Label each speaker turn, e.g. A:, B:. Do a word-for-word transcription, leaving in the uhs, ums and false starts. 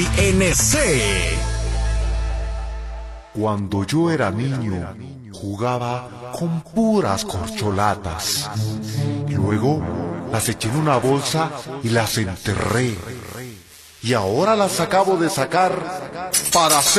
A: N C.
B: Cuando yo era niño, jugaba con puras corcholatas. Luego las eché en una bolsa y las enterré. Y ahora las acabo de sacar para hacer